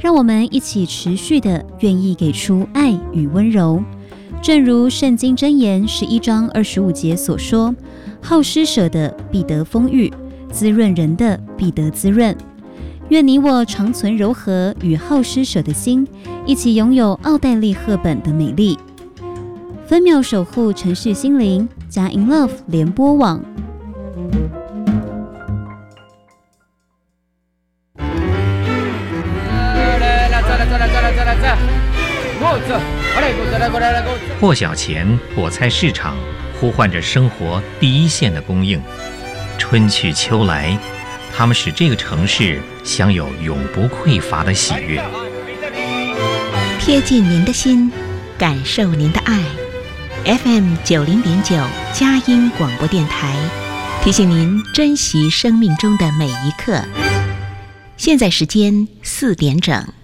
让我们一起持续的愿意给出爱与温柔。正如圣经箴言11章25节所说，好施舍的必得丰裕，滋润人的必得滋润。愿你我常存柔和与好施舍的心，一起拥有奥黛丽·赫本的美丽。分秒守护城市心灵，加 In Love 联播网。 破晓前，我猜市场呼唤着生活第一线的供应。春去秋来，它们使这个城市享有永不匮乏的喜悦。 贴近您的心，感受您的爱。FM 90.9佳音广播电台，提醒您珍惜生命中的每一刻。现在时间4点整。